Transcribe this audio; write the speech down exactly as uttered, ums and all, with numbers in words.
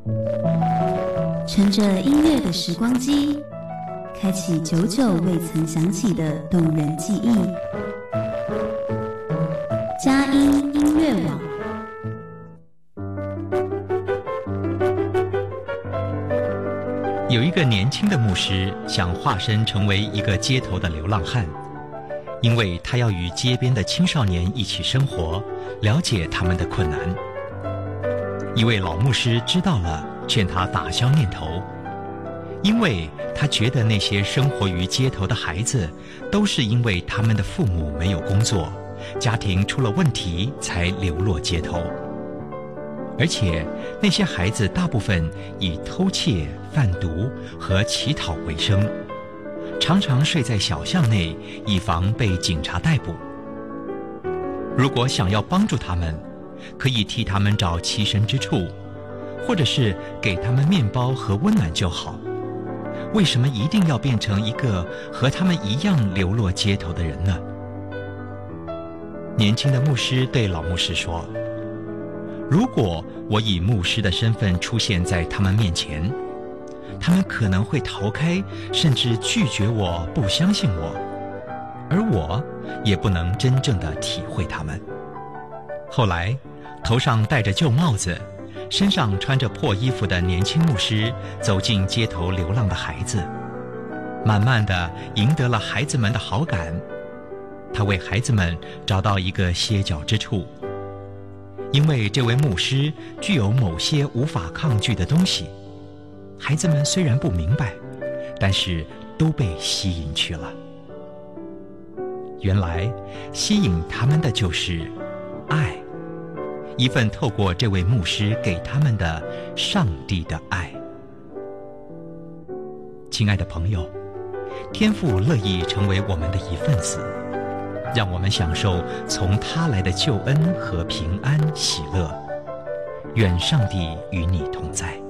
乘着音乐的时光机，开启久久未曾想起的动人记忆。佳音音乐网。 有一个年轻的牧师想化身成为一个街头的流浪汉，因为他要与街边的青少年一起生活，了解他们的困难。一位老牧师知道了，劝他打消念头，因为他觉得那些生活于街头的孩子都是因为他们的父母没有工作，家庭出了问题才流落街头，而且那些孩子大部分以偷窃、贩毒和乞讨为生，常常睡在小巷内，以防被警察逮捕。如果想要帮助他们，可以替他们找栖身之处，或者是给他们面包和温暖就好。为什么一定要变成一个和他们一样流落街头的人呢？年轻的牧师对老牧师说，如果我以牧师的身份出现在他们面前，他们可能会逃开，甚至拒绝我，不相信我，而我也不能真正的体会他们。后来，头上戴着旧帽子，身上穿着破衣服的年轻牧师走进街头流浪的孩子，慢慢地赢得了孩子们的好感。他为孩子们找到一个歇脚之处，因为这位牧师具有某些无法抗拒的东西，孩子们虽然不明白，但是都被吸引去了。原来吸引他们的就是爱，一份透过这位牧师给他们的上帝的爱。亲爱的朋友，天父乐意成为我们的一份子，让我们享受从他来的救恩和平安喜乐。愿上帝与你同在。